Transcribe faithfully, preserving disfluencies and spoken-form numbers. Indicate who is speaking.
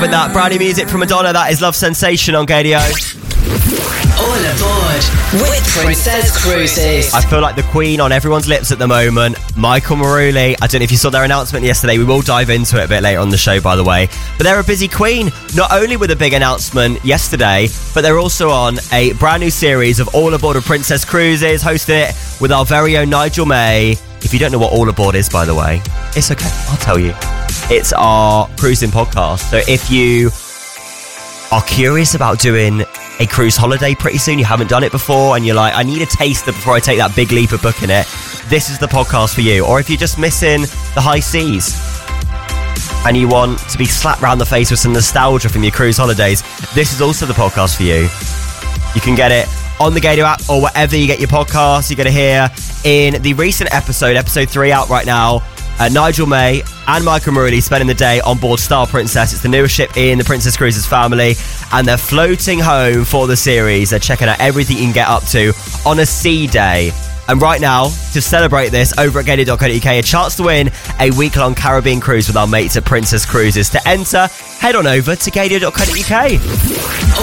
Speaker 1: With that brand new music from Madonna, that is Love Sensation on Gadio.
Speaker 2: All aboard with Princess Cruises.
Speaker 1: I feel like the queen on everyone's lips at the moment, Michael Maruli. I don't know if you saw their announcement yesterday. We will dive into it a bit later on the show, by the way. But they're a busy queen, not only with a big announcement yesterday, but they're also on a brand new series of All Aboard with Princess Cruises, hosting it with our very own Nigel May. If you don't know what All Aboard is, by the way, it's okay, I'll tell you. It's our cruising podcast. So if you are curious about doing a cruise holiday pretty soon, you haven't done it before, and you're like, I need a taster before I take that big leap of booking it, this is the podcast for you. Or if you're just missing the high seas and you want to be slapped round the face with some nostalgia from your cruise holidays, this is also the podcast for you. You can get it on the Gator app or wherever you get your podcasts. You're going to hear in the recent episode, episode three out right now, uh, Nigel May and Michael Maruli spending the day on board Star Princess. It's the newest ship in the Princess Cruises family, and they're floating home for the series. They're checking out everything you can get up to on a sea day. And right now, to celebrate this, over at gator dot co dot uk, a chance to win a week-long Caribbean cruise with our mates at Princess Cruises. To enter, head on over to gator dot co dot uk.